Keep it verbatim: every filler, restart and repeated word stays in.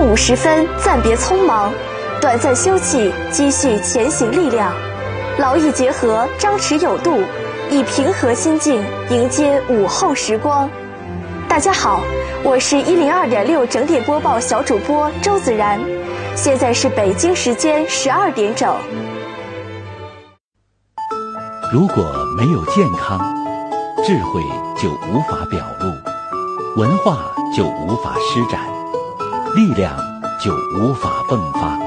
午时分暂别匆忙，短暂休憩，积蓄前行力量，劳逸结合，张弛有度，以平和心境迎接午后时光。大家好，我是一零二点六整点播报小主播周子然，现在是北京时间十二点整。 如果没有健康，智慧就无法表露，文化就无法施展，力量就无法迸发。